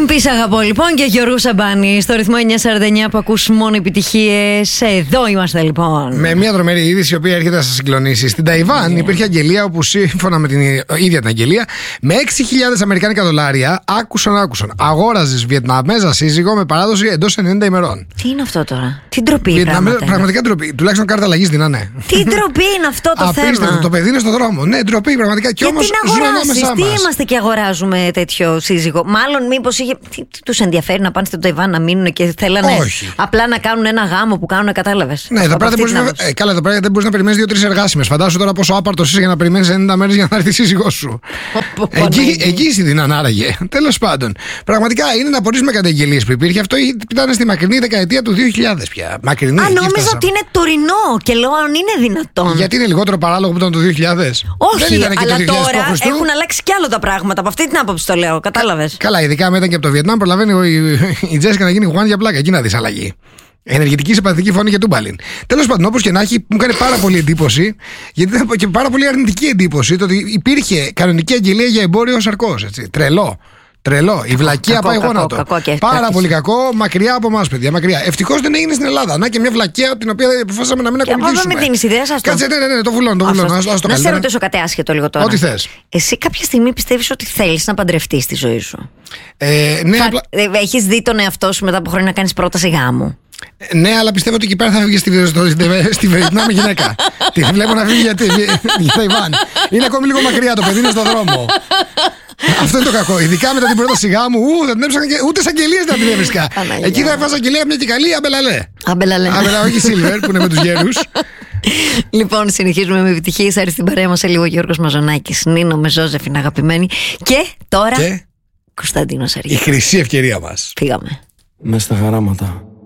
Πεις αγαπώ λοιπόν και Γιώργο Σαμπάνη στο ρυθμό 949 που ακούς μόνο επιτυχίες. Εδώ είμαστε λοιπόν. Με μια τρομερή είδηση η οποία έρχεται να σας συγκλονίσει. Στην Ταϊβάν υπήρχε αγγελία όπου σύμφωνα με την ίδια την αγγελία με 6.000 αμερικάνικα δολάρια άκουσαν. Αγόραζες Βιετναμέζα σύζυγο με παράδοση εντός 90 ημερών. Τι είναι αυτό τώρα? Τι ντροπή πράγματα. Πραγματικά ντροπή. Τουλάχιστον κάρτα αλλαγής δίνανε. Τι ντροπή είναι αυτό το θέμα. Το παιδί είναι στον δρόμο. Ναι, ντροπή πραγματικά. Και όμως ζουν ανάμεσά μας. Τι είμαστε και αγοράζουμε τέτοιο σύζυγο? Μάλλον μήπως είχε. Τι τους ενδιαφέρει να πάνε στην Ταϊβάν να μείνουν και θέλανε απλά να κάνουν ένα γάμο που κάνουν, κατάλαβες? Ναι, εδώ πέρα δεν μπορείς να περιμένεις 2-3 εργάσιμες. Φαντάσου τώρα πόσο άπαρτος είσαι για να περιμένεις 90 μέρες για να έρθει η σύζυγός σου. Εγγύηση δίναν άραγε. Τέλος πάντων. Πραγματικά είναι να απορρίσουμε καταγγελίες που υπήρχε. Αυτό ήταν στη μακρινή δεκαετία του 2000 πια. Μακρινή. Νόμιζα ότι είναι τωρινό και λέω αν είναι δυνατόν. Γιατί είναι λιγότερο παράλογο που ήταν το 2000. Όχι, αλλά τώρα έχουν αλλάξει κι άλλο τα πράγματα. Από αυτή την άποψη το λέω. Κατάλαβες? Καλά, ειδικά μετά και από το Βιετνάμ προλαβαίνει η Τζέσικα να γίνει Γουάν για πλάκα. Εκεί να δεις αλλαγή. Ενεργητική συμπαθητική φωνή και τούμπαλιν. Τέλος πάντων, όπως και να έχει, μου έκανε πάρα πολύ εντύπωση, γιατί ήταν και πάρα πολύ αρνητική εντύπωση, το ότι υπήρχε κανονική αγγελία για εμπόριο σαρκός. Τρελό. Η βλακεία πάει γόνατο. Πάρα πολύ κακό, μακριά από εμάς, παιδιά. Μακριά. Ευτυχώς δεν έγινε στην Ελλάδα. Να και μια βλακεία την οποία αποφάσισαμε να μην ακολουθήσουμε. Με δίνεις ιδέα σας. Κάτσε, ναι, το βουλώνω. Να σε ρωτήσω κάτι άσχετο λίγο τώρα. Ό,τι θες. Εσύ κάποια στιγμή πιστεύεις ότι θέλεις να παντρευτείς στη ζωή σου? Ναι, έχεις δει τον εαυτό σου μετά από χρόνια να κάνεις πρόταση γάμου? Ναι, αλλά πιστεύω ότι εκεί πέρα θα φύγει στη Βιετνάμ γυναίκα. Τη βλέπω να φύγει για Ταϊβάν. Είναι ακόμη λίγο μακριά, το παιδί είναι στον δρόμο. Αυτό είναι το κακό. Ειδικά μετά την πρόταση γάμου, δεν έψαχνα ούτε σαν αγγελίες να την έβρισκα. Εκεί θα έβαζα αγγελία μια και καλή αμπελαλέ. Όχι Σίλβερ που είναι με τους γέρους. Λοιπόν, συνεχίζουμε με επιτυχίες. Άρη στην παρέα μας σε λίγο Γιώργος Μαζονάκης, Νίνο με Ζώζεφιν αγαπημένη. Και τώρα Κωνσταντίνος Αργύρης. Η χρυσή ευκαιρία μας. Φύγαμε. Μες στα χαράματα.